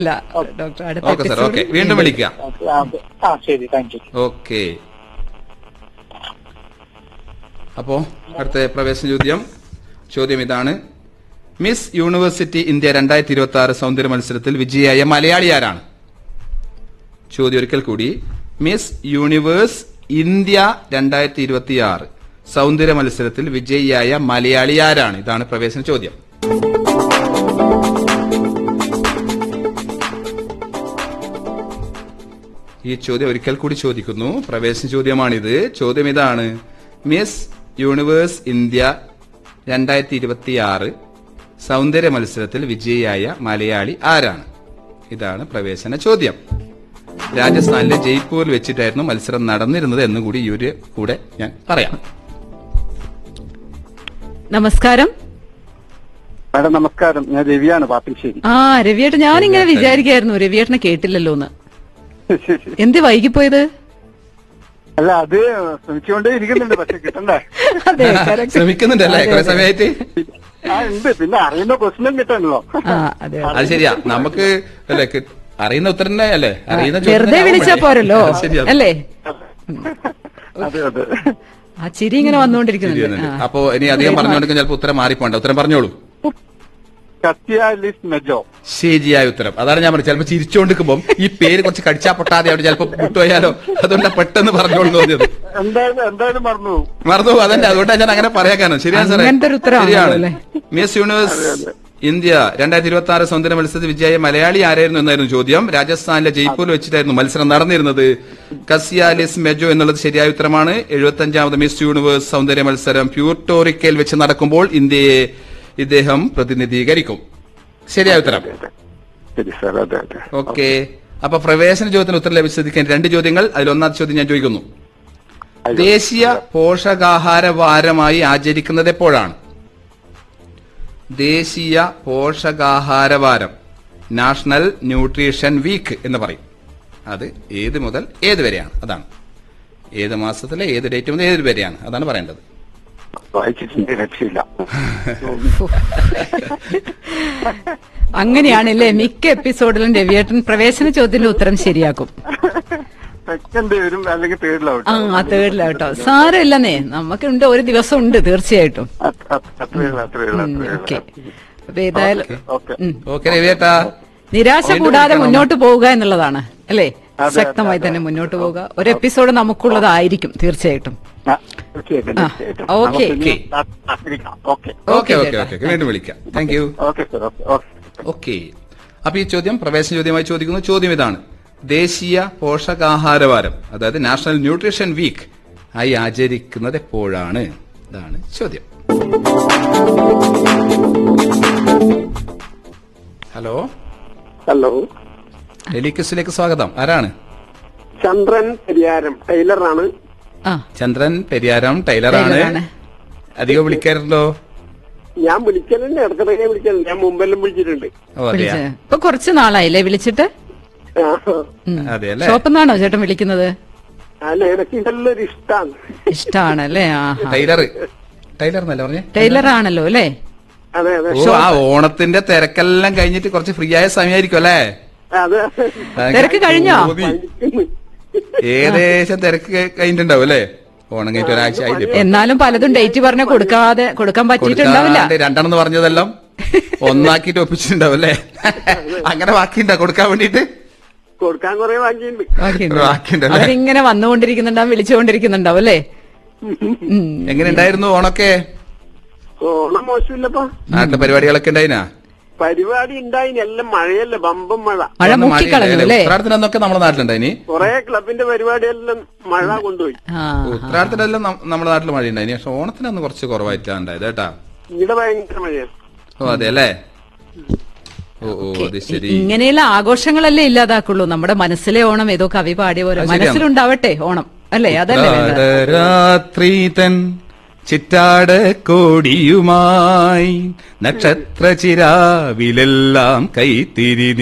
Doctor അടുത്ത okay sir, okay, വീണ്ടും വിളിക്കാം. ശരി, താങ്ക് യു. ഓക്കെ. അപ്പോ അടുത്ത പ്രവേശന ചോദ്യം ഇതാണ്: മിസ് യൂണിവേഴ്സിറ്റി ഇന്ത്യ 2026 സൗന്ദര്യ മത്സരത്തിൽ വിജയിയായ മലയാളി ആരാണ്? ചോദ്യം ഒരിക്കൽ കൂടി: മിസ് യൂണിവേഴ്സ് ഇന്ത്യ 2026 സൗന്ദര്യ മത്സരത്തിൽ വിജയിയായ മലയാളി ആരാണ്? ഇതാണ് പ്രവേശന ചോദ്യം. ഈ ചോദ്യം ഒരിക്കൽ കൂടി ചോദിക്കുന്നു. പ്രവേശന ചോദ്യമാണിത്. ചോദ്യം ഇതാണ്: മിസ് യൂണിവേഴ്സ് ഇന്ത്യ 2026 സൗന്ദര്യ മത്സരത്തിൽ വിജയിയായ മലയാളി ആരാണ്? ഇതാണ് പ്രവേശന ചോദ്യം. രാജസ്ഥാനിലെ ജയ്പൂരിൽ വെച്ചിട്ടായിരുന്നു മത്സരം നടന്നിരുന്നത് എന്നുകൂടി ഈ ഒരു കൂടെ ഞാൻ പറയാം. നമസ്കാരം മാഡം. നമസ്കാരം, ഞാൻ രവിയാണ്, പാപ്പിശ്ശേരി. രവിയേട്ടൻ, ഞാനിങ്ങനെ വിചാരിക്കായിരുന്നു രവിയേട്ടനെ കേട്ടില്ലല്ലോ എന്ന്. എന്ത് വൈകിപ്പോയത്? അല്ല, അത് ശ്രമിച്ചുകൊണ്ടേ ഇരിക്കുന്നുണ്ട്, പക്ഷെ കിട്ടണ്ടേ. അതെ, correct. ശ്രമിക്കുന്നുണ്ടല്ലേ കുറെ സമയമായിട്ട്? ഉണ്ട്, പിന്നെ അറിയുന്ന ക്വസ്റ്റ്യനും കിട്ടണല്ലോ. അത് ശരിയാ, നമുക്ക് അല്ലേ അറിയുന്ന ഉത്തരം അല്ലേ, അറിയുന്ന വെറുതെ വിളിച്ചാ പോരല്ലോ അല്ലേ? അതെ അതെ, ആ ചിരി ഇങ്ങനെ വന്നുകൊണ്ടിരിക്കുന്നുണ്ട്. അപ്പോ ഇനി അധികം പറഞ്ഞുകൊണ്ടെങ്കിൽ ചിലപ്പോൾ ഉത്തരം മാറിപ്പോണ്ട. ഉത്തരം പറഞ്ഞോളൂ. കസിയാലിസ് മെജോ. ശരിയായ ഉത്തരം. അതാണ് ഞാൻ പറഞ്ഞത്, ചിലപ്പോൾ ചിരിച്ചുകൊണ്ടിരിക്കുമ്പോൾ ഈ പേര് കുറച്ച് കടിച്ചാ പൊട്ടാതെ അവിടെ ചിലപ്പോൾ വിട്ടുപോയാലോ, അതുകൊണ്ടാണ് പെട്ടെന്ന് പറഞ്ഞോളൂ തോന്നിയത്. എന്തായാലും മറന്നു. അതന്നെ, അതുകൊണ്ടാണ് ഞാൻ അങ്ങനെ പറയാൻ. ശരിയാണ് സാറേ, ശരിയാണ്. മിസ് യൂണിവേഴ്സ് ഇന്ത്യ 2026 സൗന്ദര്യ മത്സരത്തിൽ വിജയ മലയാളി ആരായിരുന്നു എന്നായിരുന്നു ചോദ്യം. രാജസ്ഥാനിലെ ജയ്പൂരിൽ വെച്ചിട്ടായിരുന്നു മത്സരം നടന്നിരുന്നത്. കസിയാലിസ് മെജോ എന്നുള്ളത് ശരിയായ ഉത്തരമാണ്. 75ാമത് മിസ് യൂണിവേഴ്സ് സൗന്ദര്യ മത്സരം പ്യൂർട്ടോറിക്കയിൽ വെച്ച് നടക്കുമ്പോൾ ഇന്ത്യയെ ഇദ്ദേഹം പ്രതിനിധീകരിക്കും. ശരിയായ ഉത്തരം. ഓക്കെ. അപ്പൊ പ്രവേശന ചോദ്യത്തിന് ഉത്തരം ലഭിച്ചതിരിക്കാൻ 2 ചോദ്യങ്ങൾ. അതിലൊന്നാമത്തെ ചോദ്യം ഞാൻ ചോദിക്കുന്നു: ദേശീയ പോഷകാഹാര വാരമായി ആചരിക്കുന്നത് എപ്പോഴാണ്? ദേശീയ പോഷകാഹാര വാരം, നാഷണൽ ന്യൂട്രീഷൻ വീക്ക് എന്ന് പറയും. അത് ഏത് മുതൽ ഏത് വരെയാണ്? അതാണ് ഏത് മാസത്തിലെ ഏത് ഡേറ്റ് മുതൽ ഏത് വരെയാണ്? അതാണ് പറയേണ്ടത്. അങ്ങനെയാണല്ലേ മിക്ക എപ്പിസോഡിലും രവിയേട്ടൻ പ്രവേശന ചോദ്യത്തിന്റെ ഉത്തരം ശരിയാക്കും. തേർഡിലാവട്ടോ. സാരമില്ലെന്നേ, നമുക്കുണ്ട്, ഒരു ദിവസം ഉണ്ട് തീർച്ചയായിട്ടും. ഓക്കെ. അപ്പൊ ഏതായാലും നിരാശ കൂടാതെ മുന്നോട്ട് പോവുക എന്നുള്ളതാണ് അല്ലേ? ശക്തമായി തന്നെ മുന്നോട്ട് പോവുക. ഒരു എപ്പിസോഡ് നമുക്കുള്ളതായിരിക്കും തീർച്ചയായിട്ടും. ഓക്കെ. വീണ്ടും വിളിക്കാം. Thank you. ഓക്കെ. അപ്പൊ ഈ ചോദ്യം പ്രവേശന ചോദ്യമായി ചോദിക്കുന്നു. ചോദ്യം ഇതാണ്: ദേശീയ പോഷകാഹാര വാരം, അതായത് നാഷണൽ ന്യൂട്രീഷൻ വീക്ക് ആയി ആചരിക്കുന്നത് എപ്പോഴാണ്? ഇതാണ് ചോദ്യം. ഹലോ എലിക്വസ്റ്റിലേക്ക് സ്വാഗതം. ആരാണ്? ചന്ദ്രൻ പെരിയാരം, ടൈലറാണ്. ചന്ദ്രൻ പെരിയാരം, ടൈലറാണ്. അധികം വിളിക്കാറുണ്ടോ? ഞാൻ വിളിക്കലുണ്ട്, ഇടക്കിടക്കെ വിളിക്കലുണ്ട്. ഞാൻ മുമ്പെല്ലാം വിളിച്ചിട്ടുണ്ട്. ഇപ്പൊ കുറച്ച് നാളായില്ലേ വിളിച്ചിട്ട്? ഷോപ്പിൽ നിന്നാണോ ചേട്ടൻ വിളിക്കുന്നത്? അല്ല, എനിക്ക് നല്ലൊരു ഇഷ്ടാണല്ലേ? ടൈലർ എന്നല്ലേ പറഞ്ഞേ? ടൈലറാണല്ലോ അല്ലേ? അതെ അതെ. ആ ഓണത്തിന്റെ തിരക്കെല്ലാം കഴിഞ്ഞിട്ട് കുറച്ച് ഫ്രീ ആയ സമയമായിരിക്കും അല്ലേ? തിരക്ക് കഴിഞ്ഞോ? ഏകദേശം തിരക്ക് കഴിഞ്ഞിട്ടുണ്ടാവും അല്ലേ? ഓണം കഴിഞ്ഞിട്ട് ഒരാഴ്ച ആയില്ലേ? എന്നാലും പലതും ഡേറ്റ് പറഞ്ഞ കൊടുക്കാൻ പറ്റിയിട്ടുണ്ടാവില്ല. 2 പറഞ്ഞതെല്ലാം ഒന്നാക്കിട്ട് ഒപ്പിച്ചിട്ടുണ്ടാവും അല്ലേ? അങ്ങനെ ബാക്കിയുണ്ടോ കൊടുക്കാൻ വേണ്ടിട്ട്? കൊടുക്കാൻ കുറെ ബാക്കിയുണ്ട്. അവരിങ്ങനെ വന്നുകൊണ്ടിരിക്കുന്നുണ്ടാവും, വിളിച്ചുകൊണ്ടിരിക്കുന്നുണ്ടാവും അല്ലേ? എങ്ങനെ ഉണ്ടായിരുന്നു ഓണൊക്കെ? ഓണം മോശമില്ലപ്പാ. നാട്ടിലെ പരിപാടികളൊക്കെ ഉണ്ടായിനാ? പരിപാടി ഉണ്ടായിന്, എല്ലാം മഴയല്ലേ, ബമ്പം മഴ. ഉത്രാടത്തിനൊക്കെ നമ്മുടെ നാട്ടിലുണ്ടായിനി. കുറെ ക്ലബിന്റെ പരിപാടിയെല്ലാം മഴ കൊണ്ടുപോയി. ഉത്രാടത്തിനെല്ലാം നമ്മുടെ നാട്ടിൽ മഴ ഉണ്ടായിനി. പക്ഷെ ഓണത്തിനൊന്ന് കുറച്ച് കുറവായിട്ടാണ് ഉണ്ടായത് കേട്ടാ. ഇവിടെ ഭയങ്കര മഴയാണ്. ഓ അതെ അല്ലേ? ശരി. ഇങ്ങനെയുള്ള ആഘോഷങ്ങളല്ലേ ഇല്ലാതാക്കുള്ളൂ. നമ്മുടെ മനസ്സിലെ ഓണം ഏതോ കവി പാടിയ പോലെ മനസ്സിലുണ്ടാവട്ടെ ഓണം അല്ലേ? അതല്ലേ രാത്രി തൻ ചിറ്റാട് കോടിയുമായി നക്ഷത്ര ചിരാവിലെല്ലാം കൈത്തിരി